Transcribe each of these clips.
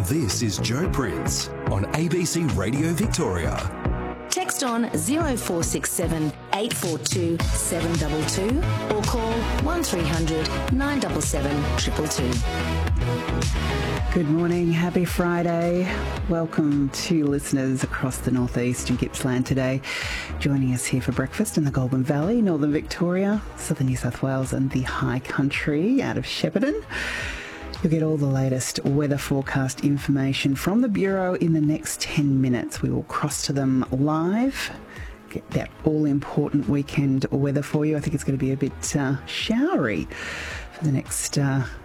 This is Joe Prince on ABC Radio Victoria. Text on 0467 842 722 or call 1300 977 222. Good morning, happy Friday. Welcome to listeners across the northeast and Gippsland today. Joining us here for breakfast in the Goulburn Valley, northern Victoria, southern New South Wales and the high country out of Shepparton. You'll get all the latest weather forecast information from the Bureau in the next 10 minutes. We will cross to them live, get that all-important weekend weather for you. I think it's going to be a bit showery for the next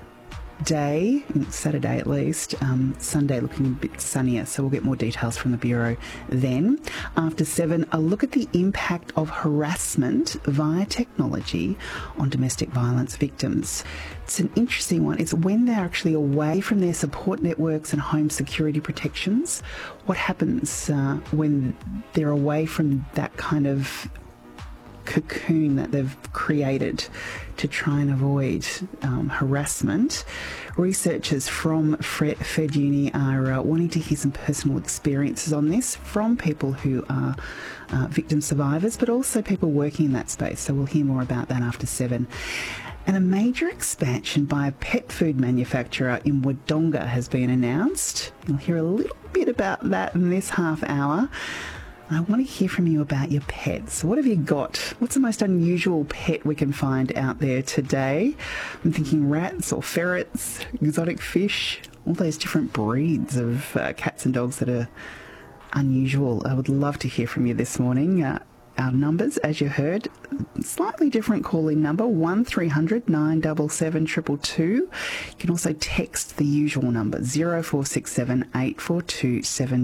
day, Saturday at least. Sunday looking a bit sunnier, so we'll get more details from the Bureau then. After 7, a look at the impact of harassment via technology on domestic violence victims. It's an interesting one. It's when they're actually away from their support networks and home security protections. What happens when they're away from that kind of cocoon that they've created to try and avoid harassment? Researchers from Fed Uni are wanting to hear some personal experiences on this from people who are victim survivors, but also people working in that space. So we'll hear more about that after 7. And a major expansion by a pet food manufacturer in Wodonga has been announced. You'll hear a little bit about that in this half hour. I want to hear from you about your pets. What have you got? What's the most unusual pet we can find out there today? I'm thinking rats or ferrets, exotic fish, all those different breeds of cats and dogs that are unusual. I would love to hear from you this morning. Our numbers, as you heard, slightly different call-in number, 1300 977 222. You can also text the usual number, 0467 842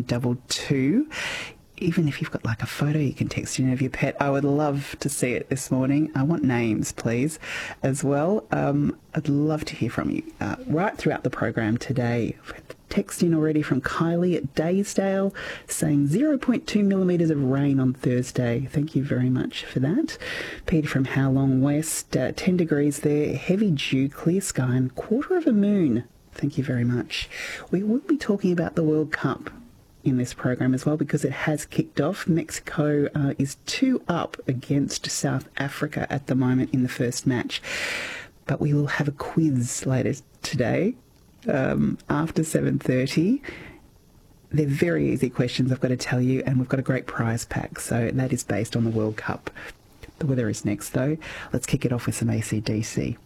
722. Even if you've got like a photo you can text in of your pet, I would love to see it this morning. I want names, please, as well. I'd love to hear from you right throughout the program today. I've had text in already from Kylie at Daysdale saying 0.2 millimetres of rain on Thursday. Thank you very much for that. Peter from Howlong West, 10 degrees there, heavy dew, clear sky and quarter of a moon. Thank you very much. We will be talking about the World Cup in this program as well, because it has kicked off. Mexico is 2-up against South Africa at the moment in the first match. But we will have a quiz later today after 7:30. They're very easy questions, I've got to tell you, and we've got a great prize pack. So that is based on the World Cup. The weather is next, though. Let's kick it off with some AC/DC.